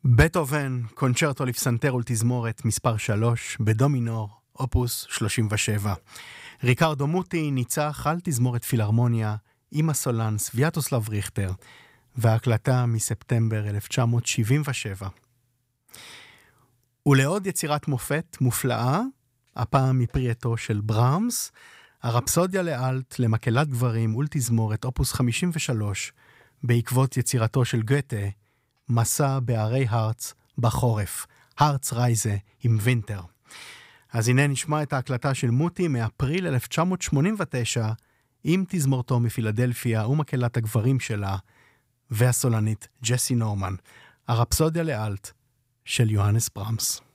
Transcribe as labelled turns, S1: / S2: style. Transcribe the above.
S1: בטהובן, קונצ'רטו לפסנתר ולתזמורת מספר 3, בדו מינור, אופוס 37. ריקרדו מוטי ניצח על תזמורת פילהרמוניה עם הסולן סוויאטוסלב ריכטר, וההקלטה מספטמבר 1977. ולעוד יצירת מופת מופלאה, הפעם מפרי עטו של ברהמס, הרפסודיה לאלט למקהלת גברים ולתזמורת אופוס 53, בעקבות יצירתו של גוטה, מסע בערי הרץ בחורף, הרץ רייזה עם וינטר. אז הנה נשמע את ההקלטה של מוטי מאפריל 1989, עם תזמורתו מפילדלפיה ומקהלת הגברים שלה, והסולנית ג'סי נורמן, הרפסודיה לאלט של יוהנס ברהמס.